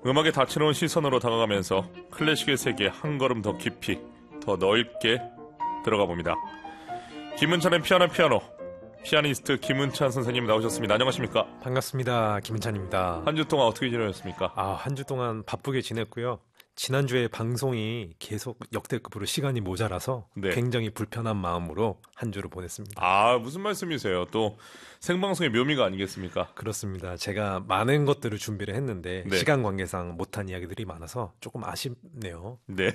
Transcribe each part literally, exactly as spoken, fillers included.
음악에 다채로운 시선으로 다가가면서 클래식의 세계에 한 걸음 더 깊이, 더 넓게 들어가 봅니다. 김은찬의 피아노 피아노, 피아니스트 김은찬 선생님 나오셨습니다. 안녕하십니까? 반갑습니다. 김은찬입니다. 한 주 동안 어떻게 지내셨습니까? 아, 한 주 동안 바쁘게 지냈고요. 지난주에 방송이 계속 역대급으로 시간이 모자라서 네. 굉장히 불편한 마음으로 한 주를 보냈습니다. 아, 무슨 말씀이세요? 또 생방송의 묘미가 아니겠습니까? 그렇습니다. 제가 많은 것들을 준비를 했는데 네. 시간 관계상 못한 이야기들이 많아서 조금 아쉽네요. 네.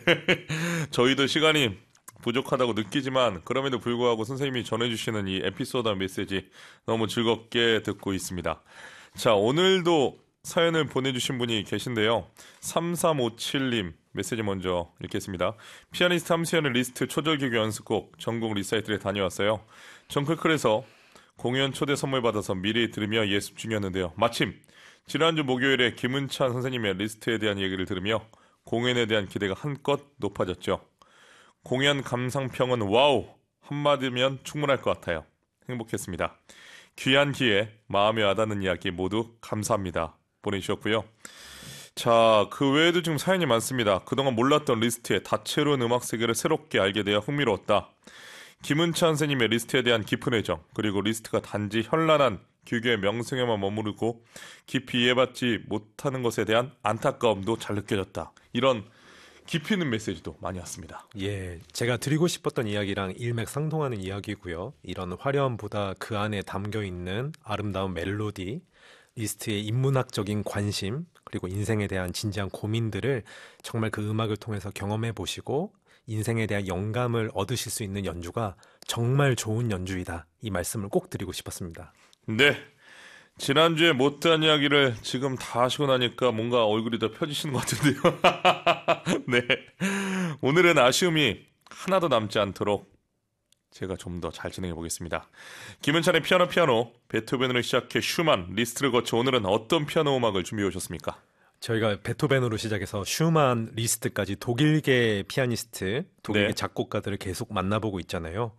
저희도 시간이 부족하다고 느끼지만 그럼에도 불구하고 선생님이 전해주시는 이 에피소드 메시지 너무 즐겁게 듣고 있습니다. 자, 오늘도 사연을 보내주신 분이 계신데요. 삼삼오칠 님 메시지 먼저 읽겠습니다. 피아니스트 함수연의 리스트 초절기교 연습곡 전국 리사이틀에 다녀왔어요. 정클클에서 공연 초대 선물 받아서 미리 들으며 예습 중이었는데요. 마침 지난주 목요일에 김은찬 선생님의 리스트에 대한 얘기를 들으며 공연에 대한 기대가 한껏 높아졌죠. 공연 감상평은 와우! 한마디면 충분할 것 같아요. 행복했습니다. 귀한 기회, 마음에 와닿는 이야기 모두 감사합니다. 보내주셨고요. 자, 그 외에도 지금 사연이 많습니다. 그동안 몰랐던 리스트의 다채로운 음악 세계를 새롭게 알게 되어 흥미로웠다. 김은찬 선생님의 리스트에 대한 깊은 애정, 그리고 리스트가 단지 현란한 규교의 명성에만 머무르고 깊이 이해받지 못하는 것에 대한 안타까움도 잘 느껴졌다. 이런 깊이 있는 메시지도 많이 왔습니다. 예, 제가 드리고 싶었던 이야기랑 일맥상통하는 이야기고요. 이런 화려함보다 그 안에 담겨있는 아름다운 멜로디, 리스트의 인문학적인 관심, 그리고 인생에 대한 진지한 고민들을 정말 그 음악을 통해서 경험해 보시고 인생에 대한 영감을 얻으실 수 있는 연주가 정말 좋은 연주이다. 이 말씀을 꼭 드리고 싶었습니다. 네. 지난주에 못한 이야기를 지금 다 하시고 나니까 뭔가 얼굴이 더 펴지시는 것 같은데요. 네. 오늘은 아쉬움이 하나도 남지 않도록 제가 좀 더 잘 진행해 보겠습니다. 김은찬의 피아노 피아노, 베토벤으로 시작해 슈만, 리스트를 거쳐 오늘은 어떤 피아노 음악을 준비해 오셨습니까? 저희가 베토벤으로 시작해서 슈만, 리스트까지 독일계 피아니스트, 독일계 네. 작곡가들을 계속 만나보고 있잖아요.